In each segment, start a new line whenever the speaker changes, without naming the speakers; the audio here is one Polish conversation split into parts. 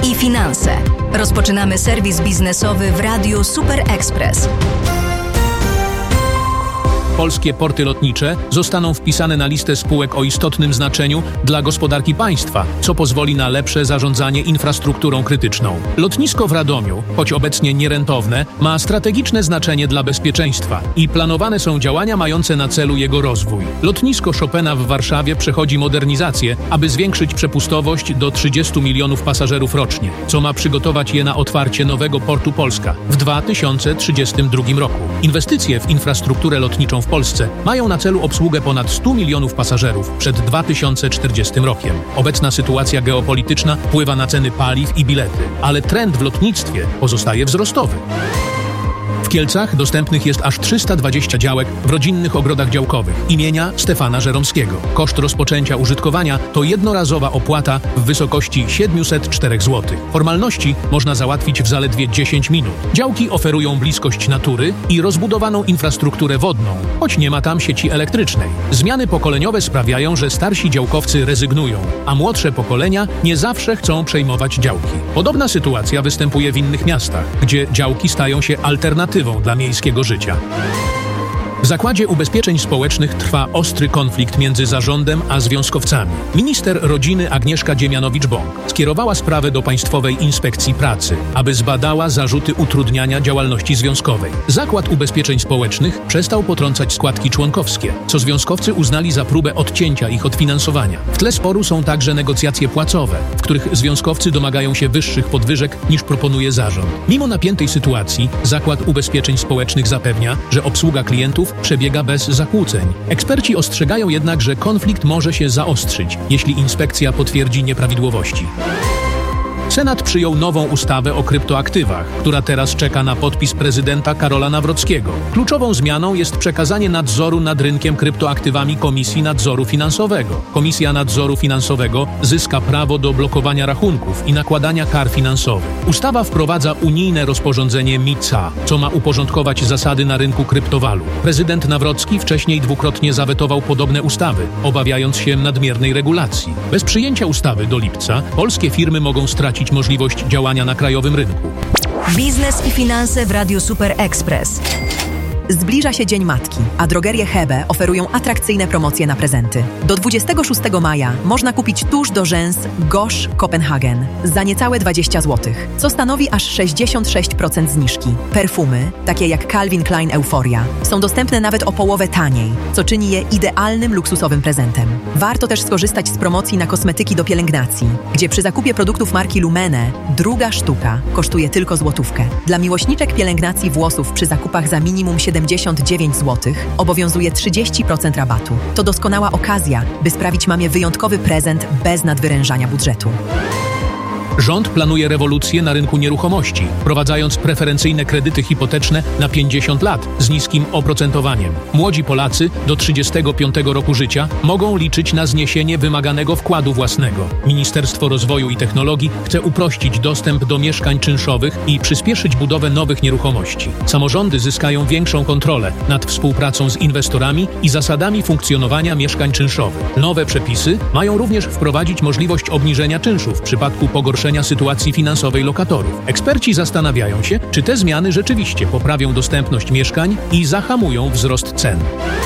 i finanse. Rozpoczynamy serwis biznesowy w Radiu Super Express.
Polskie porty lotnicze zostaną wpisane na listę spółek o istotnym znaczeniu dla gospodarki państwa, co pozwoli na lepsze zarządzanie infrastrukturą krytyczną. Lotnisko w Radomiu, choć obecnie nierentowne, ma strategiczne znaczenie dla bezpieczeństwa i planowane są działania mające na celu jego rozwój. Lotnisko Chopina w Warszawie przechodzi modernizację, aby zwiększyć przepustowość do 30 milionów pasażerów rocznie, co ma przygotować je na otwarcie nowego portu Polska w 2032 roku. Inwestycje w infrastrukturę lotniczą w Polsce mają na celu obsługę ponad 100 milionów pasażerów przed 2040 rokiem. Obecna sytuacja geopolityczna wpływa na ceny paliw i bilety, ale trend w lotnictwie pozostaje wzrostowy. W Kielcach dostępnych jest aż 320 działek w rodzinnych ogrodach działkowych imienia Stefana Żeromskiego. Koszt rozpoczęcia użytkowania to jednorazowa opłata w wysokości 704 zł. Formalności można załatwić w zaledwie 10 minut. Działki oferują bliskość natury i rozbudowaną infrastrukturę wodną, choć nie ma tam sieci elektrycznej. Zmiany pokoleniowe sprawiają, że starsi działkowcy rezygnują, a młodsze pokolenia nie zawsze chcą przejmować działki. Podobna sytuacja występuje w innych miastach, gdzie działki stają się alternatywą dla miejskiego życia. W Zakładzie Ubezpieczeń Społecznych trwa ostry konflikt między zarządem a związkowcami. Minister rodziny Agnieszka Dziemianowicz-Bąk skierowała sprawę do Państwowej Inspekcji Pracy, aby zbadała zarzuty utrudniania działalności związkowej. Zakład Ubezpieczeń Społecznych przestał potrącać składki członkowskie, co związkowcy uznali za próbę odcięcia ich od finansowania. W tle sporu są także negocjacje płacowe, w których związkowcy domagają się wyższych podwyżek niż proponuje zarząd. Mimo napiętej sytuacji Zakład Ubezpieczeń Społecznych zapewnia, że obsługa klientów przebiega bez zakłóceń. Eksperci ostrzegają jednak, że konflikt może się zaostrzyć, jeśli inspekcja potwierdzi nieprawidłowości. Senat przyjął nową ustawę o kryptoaktywach, która teraz czeka na podpis prezydenta Karola Nawrockiego. Kluczową zmianą jest przekazanie nadzoru nad rynkiem kryptoaktywami Komisji Nadzoru Finansowego. Komisja Nadzoru Finansowego zyska prawo do blokowania rachunków i nakładania kar finansowych. Ustawa wprowadza unijne rozporządzenie MiCA, co ma uporządkować zasady na rynku kryptowalut. Prezydent Nawrocki wcześniej dwukrotnie zawetował podobne ustawy, obawiając się nadmiernej regulacji. Bez przyjęcia ustawy do lipca polskie firmy mogą stracić możliwość działania na krajowym rynku.
Biznes i finanse w Radiu Super Express.
Zbliża się Dzień Matki, a drogerie Hebe oferują atrakcyjne promocje na prezenty. Do 26 maja można kupić tusz do rzęs Gosh Copenhagen za niecałe 20 zł, co stanowi aż 66% zniżki. Perfumy, takie jak Calvin Klein Euphoria, są dostępne nawet o połowę taniej, co czyni je idealnym luksusowym prezentem. Warto też skorzystać z promocji na kosmetyki do pielęgnacji, gdzie przy zakupie produktów marki Lumene druga sztuka kosztuje tylko złotówkę. Dla miłośniczek pielęgnacji włosów przy zakupach za minimum 79 zł obowiązuje 30% rabatu. To doskonała okazja, by sprawić mamie wyjątkowy prezent bez nadwyrężania budżetu.
Rząd planuje rewolucję na rynku nieruchomości, wprowadzając preferencyjne kredyty hipoteczne na 50 lat z niskim oprocentowaniem. Młodzi Polacy do 35 roku życia mogą liczyć na zniesienie wymaganego wkładu własnego. Ministerstwo Rozwoju i Technologii chce uprościć dostęp do mieszkań czynszowych i przyspieszyć budowę nowych nieruchomości. Samorządy zyskają większą kontrolę nad współpracą z inwestorami i zasadami funkcjonowania mieszkań czynszowych. Nowe przepisy mają również wprowadzić możliwość obniżenia czynszu w przypadku pogorszenia sytuacji finansowej lokatorów. Eksperci zastanawiają się, czy te zmiany rzeczywiście poprawią dostępność mieszkań i zahamują wzrost cen.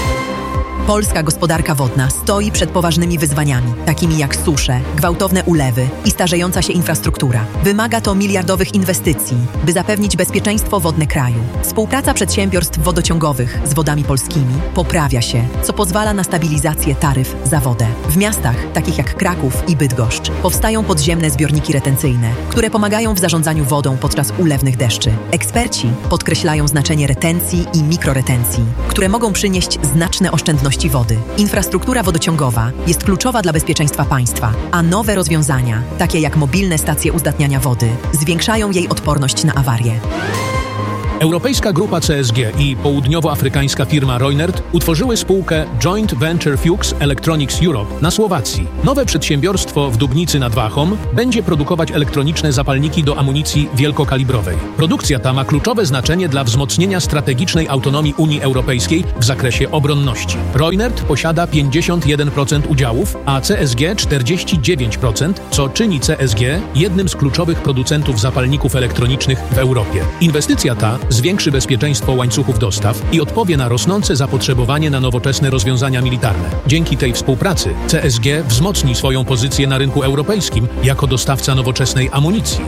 Polska gospodarka wodna stoi przed poważnymi wyzwaniami, takimi jak susze, gwałtowne ulewy i starzejąca się infrastruktura. Wymaga to miliardowych inwestycji, by zapewnić bezpieczeństwo wodne kraju. Współpraca przedsiębiorstw wodociągowych z Wodami Polskimi poprawia się, co pozwala na stabilizację taryf za wodę. W miastach, takich jak Kraków i Bydgoszcz, powstają podziemne zbiorniki retencyjne, które pomagają w zarządzaniu wodą podczas ulewnych deszczy. Eksperci podkreślają znaczenie retencji i mikroretencji, które mogą przynieść znaczne oszczędności wody. Infrastruktura wodociągowa jest kluczowa dla bezpieczeństwa państwa, a nowe rozwiązania, takie jak mobilne stacje uzdatniania wody, zwiększają jej odporność na awarie.
Europejska grupa CSG i południowoafrykańska firma Reunert utworzyły spółkę Joint Venture Fuchs Electronics Europe na Słowacji. Nowe przedsiębiorstwo w Dubnicy nad Wachą będzie produkować elektroniczne zapalniki do amunicji wielkokalibrowej. Produkcja ta ma kluczowe znaczenie dla wzmocnienia strategicznej autonomii Unii Europejskiej w zakresie obronności. Reunert posiada 51% udziałów, a CSG 49%, co czyni CSG jednym z kluczowych producentów zapalników elektronicznych w Europie. Inwestycja ta zwiększy bezpieczeństwo łańcuchów dostaw i odpowie na rosnące zapotrzebowanie na nowoczesne rozwiązania militarne. Dzięki tej współpracy CSG wzmocni swoją pozycję na rynku europejskim jako dostawca nowoczesnej amunicji.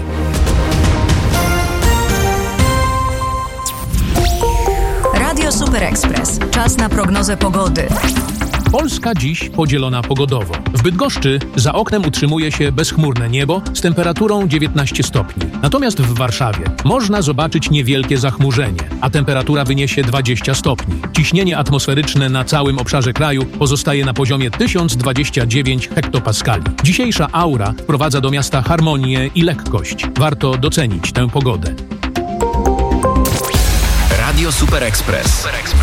Radio Super Express. Czas na prognozę pogody.
Polska dziś podzielona pogodowo. W Bydgoszczy za oknem utrzymuje się bezchmurne niebo z temperaturą 19 stopni. Natomiast w Warszawie można zobaczyć niewielkie zachmurzenie, a temperatura wyniesie 20 stopni. Ciśnienie atmosferyczne na całym obszarze kraju pozostaje na poziomie 1029 hektopaskali. Dzisiejsza aura wprowadza do miasta harmonię i lekkość. Warto docenić tę pogodę.
Radio Super Express.